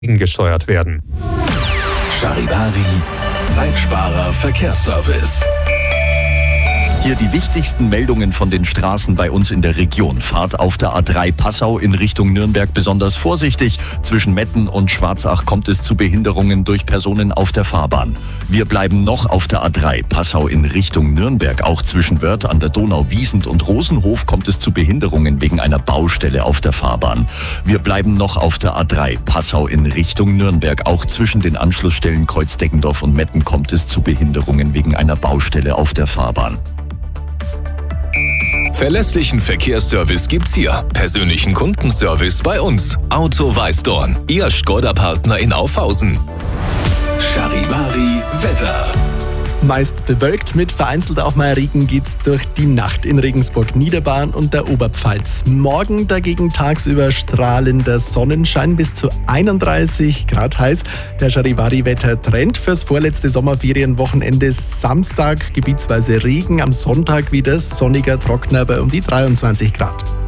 gesteuert werden. Charivari, Zeitsparer Verkehrsservice. Hier die wichtigsten Meldungen von den Straßen bei uns in der Region. Fahrt auf der A3 Passau in Richtung Nürnberg besonders vorsichtig. Zwischen Metten und Schwarzach kommt es zu Behinderungen durch Personen auf der Fahrbahn. Wir bleiben noch auf der A3 Passau in Richtung Nürnberg. Auch zwischen Wörth an der Donau, Wiesent und Rosenhof kommt es zu Behinderungen wegen einer Baustelle auf der Fahrbahn. Wir bleiben noch auf der A3 Passau in Richtung Nürnberg. Auch zwischen den Anschlussstellen Kreuz-Deggendorf und Metten kommt es zu Behinderungen wegen einer Baustelle auf der Fahrbahn. Verlässlichen Verkehrsservice gibt's hier. Persönlichen Kundenservice bei uns. Auto Weißdorn, Ihr Škoda-Partner in Aufhausen. Charivari Wetter. Meist bewölkt, mit vereinzelt auch mal Regen geht's durch die Nacht in Regensburg, Niederbayern und der Oberpfalz. Morgen dagegen tagsüber strahlender Sonnenschein, bis zu 31 Grad heiß. Der Charivari-Wetter-Trend fürs vorletzte Sommerferienwochenende. Samstag gebietsweise Regen, am Sonntag wieder sonniger, trockener bei um die 23 Grad.